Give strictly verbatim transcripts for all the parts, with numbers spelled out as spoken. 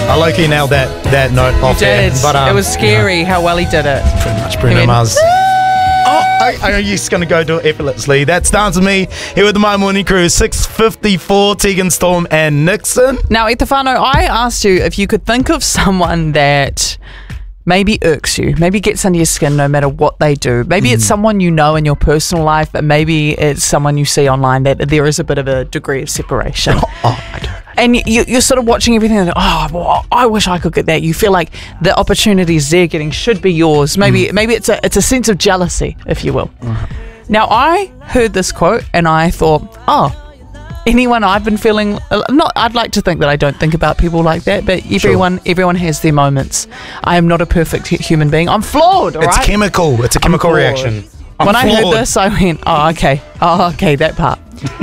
I low-key nailed that, that note You off did. there. But, um, it was scary you know, how well he did it. pretty much Bruno He went, Mars. Oh, I, I'm just going to go do it effortlessly. That's Dance With Me here with the My Morning Crew. six fifty-four, Tegan Storm and Nixon. Now, Etefano, I asked you if you could think of someone that maybe irks you, maybe gets under your skin no matter what they do. Maybe mm. it's someone you know in your personal life, but maybe it's someone you see online that there is a bit of a degree of separation. Oh, oh I do. And you, you're sort of watching everything and oh, well, I wish I could get that. You feel like the opportunities they're getting should be yours. Maybe mm. maybe it's a it's a sense of jealousy, if you will. Mm. Now, I heard this quote and I thought, oh, anyone I've been feeling, not, I'd like to think that I don't think about people like that, but everyone sure. everyone has their moments. I am not a perfect human being. I'm flawed, all it's right? chemical. It's a chemical reaction. I'm when flawed. I heard this, I went, oh, okay. Oh, okay, that part.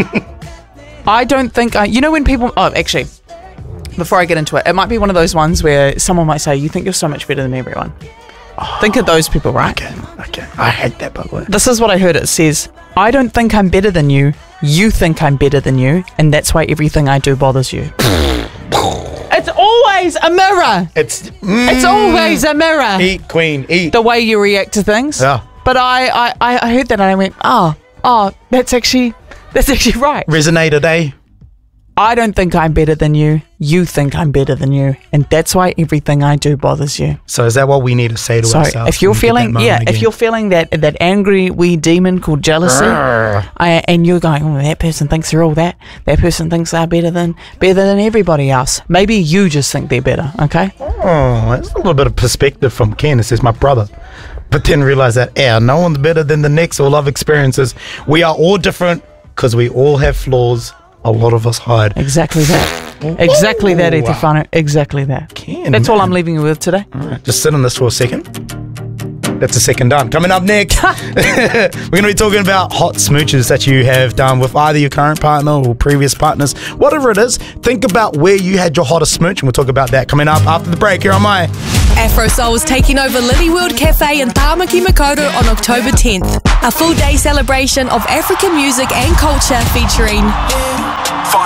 I don't think I, you know when people, oh, actually, before I get into it, it might be one of those ones where someone might say, you think you're so much better than everyone. Oh, think of those people, right? Okay, okay. I hate that, by the way. This is what I heard. It says, I don't think I'm better than you. You think I'm better than you. And that's why everything I do bothers you. It's always a mirror. It's mm, It's always a mirror. Eat, queen, eat. The way you react to things. Yeah. But I, I, I heard that and I went, oh, oh, that's actually, that's actually right. Resonated, eh? I don't think I'm better than you. You think I'm better than you. And that's why everything I do bothers you. So is that what we need to say to so ourselves? if you're feeling, yeah, again? if you're feeling that that angry wee demon called jealousy, I, and you're going, oh, that person thinks they're all that. That person thinks they're better than better than everybody else. Maybe you just think they're better. Okay. Oh, that's a little bit of perspective from Ken. It says my brother. But then realize that, yeah, no one's better than the next. All love experiences. We are all different because we all have flaws. A lot of us hide. Exactly that. Exactly that, Etefano. Exactly that. Ken, That's man. all I'm leaving you with today. All right, just sit on this for a second. That's a second done. Coming up next, we're going to be talking about hot smooches that you have done with either your current partner or previous partners. Whatever it is, think about where you had your hottest smooch, and we'll talk about that coming up after the break here on My Afro Soul is taking over Lily World Cafe in Tāmaki Makaurau on October tenth. A full day celebration of African music and culture featuring